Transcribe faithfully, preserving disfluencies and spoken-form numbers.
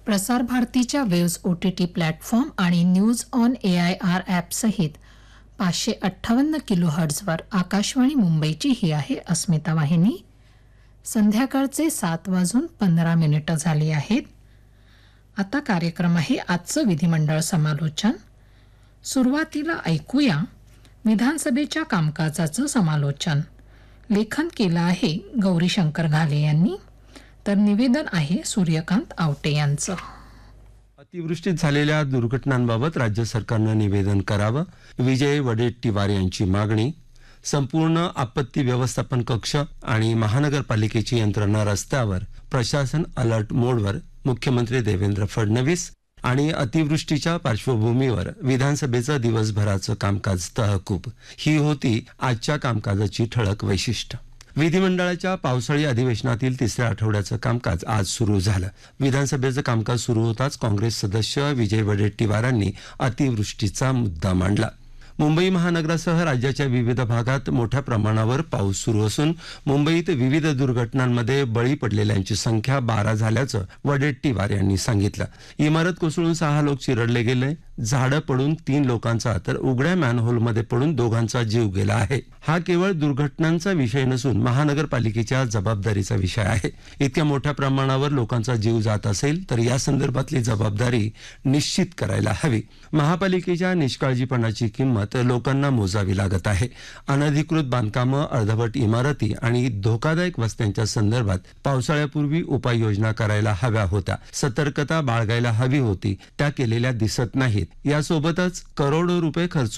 प्रसार भारतीच्या waves O T T platform आणि news on A I R ॲपसहित पाचशे अठ्ठावन्न किलो हर्ट्झवर आकाशवाणी मुंबईची ही आहे अस्मिता वाहिनी. संध्याकाळचे सात वाजून पंधरा मिनिटं झाली आहेत. आता कार्यक्रम आहे आजचं विधिमंडळ समालोचन. सुरुवातीला ऐकूया विधानसभेच्या कामकाजाचं समालोचन. लेखन केलं आहे गौरीशंकर घाले यांनी, तर निवेदन आहे सूर्यकांत आवटे यांचं. अतिवृष्टीत झालेल्या दुर्घटनांबाबत राज्य सरकारनं निवेदन करावं, विजय वडेट्टीवार यांची मागणी. संपूर्ण आपत्ती व्यवस्थापन कक्ष आणि महानगरपालिकेची यंत्रणा रस्त्यावर, प्रशासन अलर्ट मोडवर. मुख्यमंत्री देवेंद्र फडणवीस. आणि अतिवृष्टीच्या पार्श्वभूमीवर विधानसभेचं दिवसभराचं कामकाज तहकूब. ही होती आजच्या कामकाजाची ठळक वैशिष्ट्य. विधिमंडळाच्या पावसाळी अधिवेशनातील तिसऱ्या आठवड्याचं कामकाज आज सुरू झालं. विधानसभेचं कामकाज सुरू होताच काँग्रेस सदस्य विजय वडेट्टीवारांनी अतिवृष्टीचा मुद्दा मांडला. मुंबई महानगरासह राज्याच्या विविध भागात मोठ्या प्रमाणावर पाऊस सुरू असून मुंबईत विविध दुर्घटनांमध्ये बळी पडलेल्यांची संख्या बारा झाल्याचं वडेट्टीवार यांनी सांगितलं. इमारत कोसळून सहा लोक चिरडले गेले, झाडं पडून तीन लोकांचा तर उघड्या मॅनहोलमध्ये पडून दोघांचा जीव गेला आहे. हा केवळ दुर्घटनांचा विषय नसून महानगरपालिकेच्या जबाबदारीचा विषय आहे. इतक्या मोठ्या प्रमाणावर लोकांचा जीव जात असेल तर या संदर्भातली जबाबदारी निश्चित करायला हवी. महापालिकेच्या निष्काळजीपणाची किंमत लोकांना मोजावी लागत आहे. अनधिकृत बांधकामं, अर्धवट इमारती आणि धोकादायक वस्त्यांच्या संदर्भात पावसाळ्यापूर्वी उपाययोजना करायला हव्या होत्या. सतर्कता बाळगायला हवी होती, त्या केलेल्या दिसत नाहीत. यासोबतच करोडो रुपये खर्च